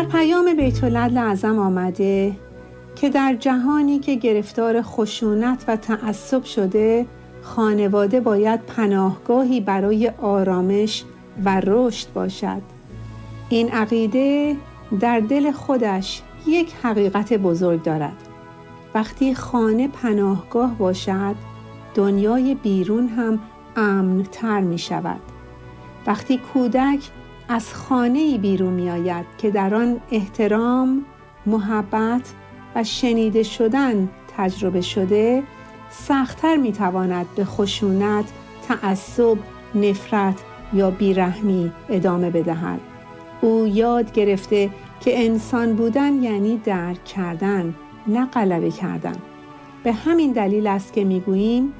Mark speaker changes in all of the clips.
Speaker 1: پیام بیت العدل اعظم آمده که در جهانی که گرفتار خشونت و تعصب شده، خانواده باید پناهگاهی برای آرامش و رشد باشد. این عقیده در دل خودش یک حقیقت بزرگ دارد. وقتی خانه پناهگاه باشد، دنیای بیرون هم امن‌تر می شود. وقتی کودک از خانه‌ای بیرون می آید که در آن احترام، محبت و شنیده شدن تجربه شده، سخت‌تر می تواند به خشونت، تعصب، نفرت یا بیرحمی ادامه بدهد. او یاد گرفته که انسان بودن یعنی درک کردن، نه غلبه کردن. به همین دلیل است که میگوییم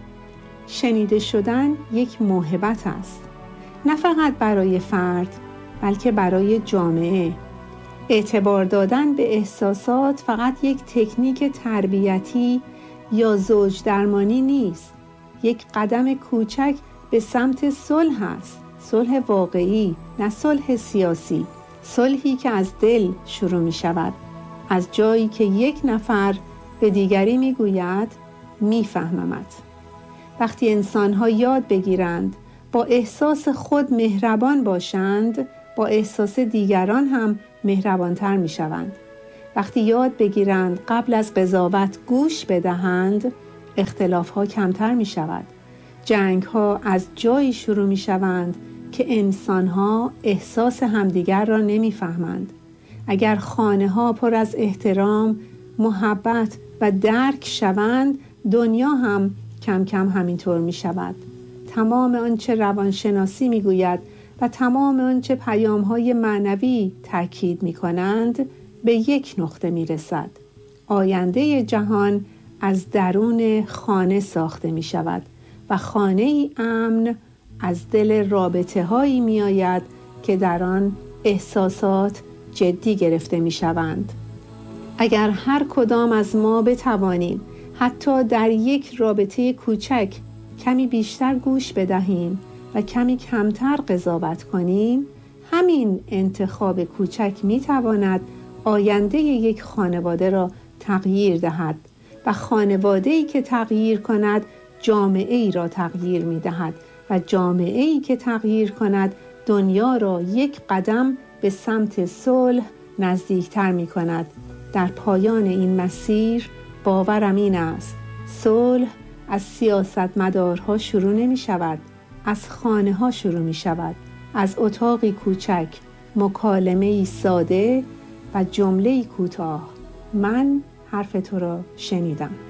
Speaker 1: شنیده شدن یک موهبت است، نه فقط برای فرد بلکه برای جامعه. اعتبار دادن به احساسات فقط یک تکنیک تربیتی یا زوج درمانی نیست، یک قدم کوچک به سمت صلح است. صلح واقعی، نه صلح سیاسی. صلحی که از دل شروع می شود، از جایی که یک نفر به دیگری می گوید میفهممت. وقتی انسان‌ها یاد بگیرند با احساس خود مهربان باشند، با احساس دیگران هم مهربانتر می شوند. وقتی یاد بگیرند قبل از قضاوت گوش بدهند، اختلاف‌ها کمتر می شود. جنگ‌ها از جایی شروع می شوند که انسان‌ها احساس همدیگر را نمی‌فهمند. اگر خانه‌ها پر از احترام، محبت و درک شوند، دنیا هم کم کم همینطور می شود. تمام آنچه روانشناسی می گوید و تمام آنچه پیام‌های معنوی تاکید می کنند به یک نقطه می رسد. آینده جهان از درون خانه ساخته می شود و خانه‌ای امن از دل رابطه هایی می آید که در آن احساسات جدی گرفته می شوند. اگر هر کدام از ما بتوانیم حتی در یک رابطه کوچک کمی بیشتر گوش بدهیم و کمی کمتر قضاوت کنیم، همین انتخاب کوچک می تواند آینده یک خانواده را تغییر دهد و خانواده‌ای که تغییر کند جامعه‌ای را تغییر می دهد و جامعه‌ای که تغییر کند دنیا را یک قدم به سمت صلح نزدیکتر می کند. در پایان این مسیر باورم این است: صلح از سیاستمدارها شروع نمی شود، از خانه ها شروع می شود، از اتاقی کوچک، مکالمه‌ای ساده و جمله‌ای کوتاه: من حرف تو را شنیدم.